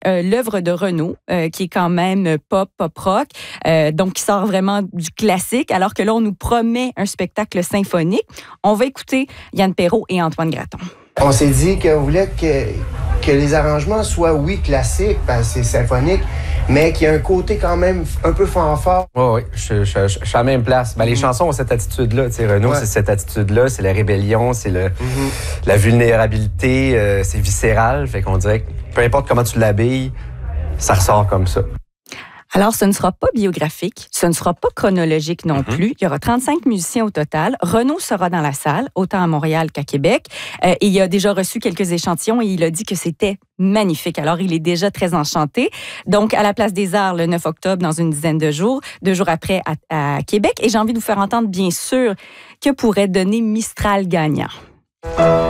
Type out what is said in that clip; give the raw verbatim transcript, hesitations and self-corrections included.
euh, l'œuvre de Renaud, euh, qui est quand même pop, pop-rock, euh, donc qui sort vraiment du classique, alors que là, on nous promet un spectacle symphonique. On va écouter Yann Perrault et Antoine Graton. On s'est dit qu'on voulait que, que les arrangements soient, oui, classiques, parce que c'est symphonique, mais qu'il y a un côté quand même un peu fanfare. Oui, oui, je, je, je, je suis à la même place. Ben, les mm-hmm. chansons ont cette attitude-là. Tu sais, Renaud, ouais. c'est cette attitude-là, c'est la rébellion, c'est le, mm-hmm. la vulnérabilité, euh, c'est viscéral. Fait qu'on dirait que peu importe comment tu l'habilles, ça ressort comme ça. Alors, ce ne sera pas biographique, ce ne sera pas chronologique non mm-hmm. plus. Il y aura trente-cinq musiciens au total. Renaud sera dans la salle, autant à Montréal qu'à Québec. Euh, et il a déjà reçu quelques échantillons et il a dit que c'était magnifique. Alors, il est déjà très enchanté. Donc, à la Place des Arts, le neuf octobre, dans une dizaine de jours, deux jours après à, à Québec. Et j'ai envie de vous faire entendre, bien sûr, que pourrait donner Mistral gagnant.